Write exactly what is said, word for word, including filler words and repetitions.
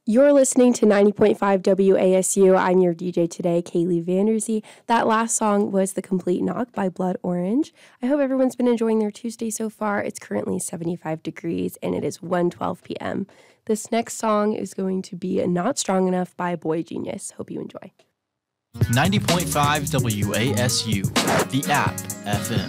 You're listening to ninety point five W A S U. I'm your D J today, Kaylee Vanderzee. That last song was The Complete Knock by Blood Orange. I hope everyone's been enjoying their Tuesday so far. It's currently seventy-five degrees and it is one twelve p.m. This next song is going to be Not Strong Enough by Boy Genius. Hope you enjoy. ninety point five W A S U, the app F M.